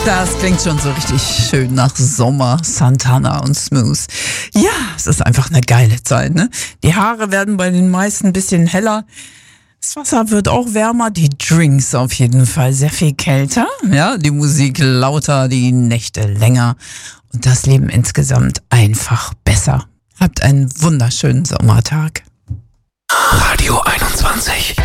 Das klingt schon so richtig schön nach Sommer, Santana und Smooth. Ja, es ist einfach eine geile Zeit, ne? Die Haare werden bei den meisten ein bisschen heller. Das Wasser wird auch wärmer, die Drinks auf jeden Fall sehr viel kälter. Ja, die Musik lauter, die Nächte länger und das Leben insgesamt einfach besser. Habt einen wunderschönen Sommertag. Radio 21.